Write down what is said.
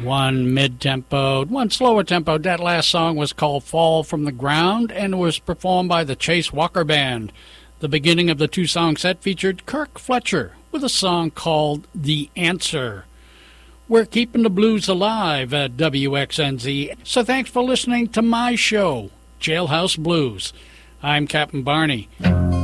one mid-tempo, one slower tempo. That last song was called Fall from the Ground, and it was performed by the Chase Walker Band. The beginning of the two-song set featured Kirk Fletcher with a song called The Answer. We're keeping the blues alive at WXNZ, so thanks for listening to my show, Jailhouse Blues. I'm Captain Barney.